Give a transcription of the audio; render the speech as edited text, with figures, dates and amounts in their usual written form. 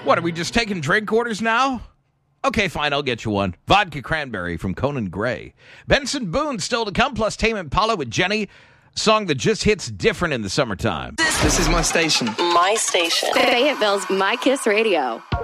What, are we just taking drink orders now? Okay, fine, I'll get you one. Vodka cranberry from Conan Gray. Benson Boone still to come, plus Tame Impala with Jenny. Song that just hits different in the summertime. This is my station. My station. Fayetteville's My Kiss Radio.